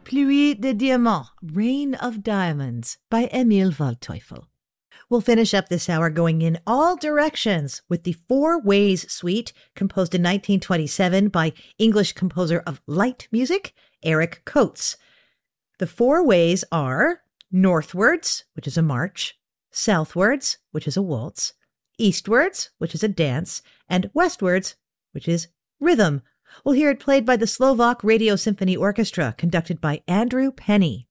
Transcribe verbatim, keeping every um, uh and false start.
Pluie de Diamants, Rain of Diamonds by Emil Waldteufel. We'll finish up this hour going in all directions with the Four Ways Suite, composed in nineteen twenty-seven by English composer of light music, Eric Coates. The four ways are northwards, which is a march, southwards, which is a waltz, eastwards, which is a dance, and westwards, which is rhythm. We'll hear it played by the Slovak Radio Symphony Orchestra, conducted by Andrew Penny.